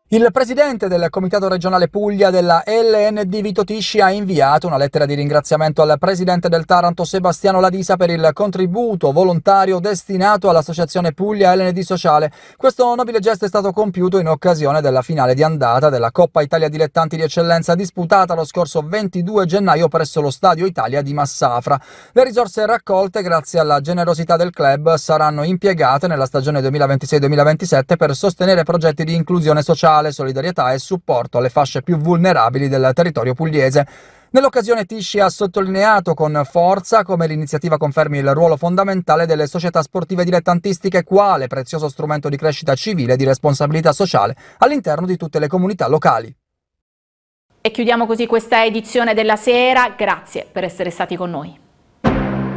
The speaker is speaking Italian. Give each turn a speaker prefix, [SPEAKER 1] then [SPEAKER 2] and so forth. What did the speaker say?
[SPEAKER 1] Il presidente del Comitato regionale Puglia della LND Vito Tisci ha inviato una lettera di ringraziamento al presidente del Taranto Sebastiano Ladisa per il contributo volontario destinato all'associazione Puglia LND Sociale. Questo nobile gesto è stato compiuto in occasione della finale di andata della Coppa Italia Dilettanti di Eccellenza disputata lo scorso 22 gennaio presso lo Stadio Italia di Massafra. Le risorse raccolte grazie alla generosità del club saranno impiegate nella stagione 2026-2027 per sostenere progetti di inclusione sociale, solidarietà e supporto alle fasce più vulnerabili del territorio pugliese. Nell'occasione Tisci ha sottolineato con forza come l'iniziativa confermi il ruolo fondamentale delle società sportive dilettantistiche quale prezioso strumento di crescita civile e di responsabilità sociale all'interno di tutte le comunità locali.
[SPEAKER 2] E chiudiamo così questa edizione della sera. Grazie per essere stati con noi.